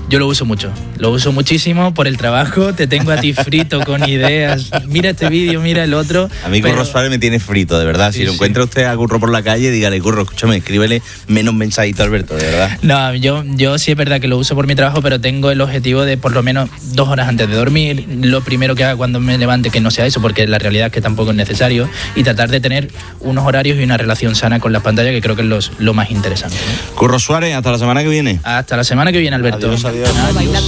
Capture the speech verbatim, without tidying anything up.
Yo lo uso mucho, lo uso muchísimo por el trabajo, te tengo a ti frito con ideas, mira este vídeo, mira el otro. A mí pero... Curro Suárez me tiene frito, de verdad. Si sí, lo encuentra sí. usted a Curro por la calle, dígale, Curro, escúchame, escríbele menos mensajito a Alberto, de verdad. No, yo, yo sí es verdad que lo uso por mi trabajo, pero tengo el objetivo de por lo menos dos horas antes de dormir, lo primero que haga cuando me levante que no sea eso, porque la realidad es que tampoco es necesario, y tratar de tener unos horarios y una relación sana con las pantallas, que creo que es lo, lo más interesante, ¿no? Curro Suárez, hasta la semana que viene. Hasta la semana que viene, Alberto. Adiós, adiós. Adiós.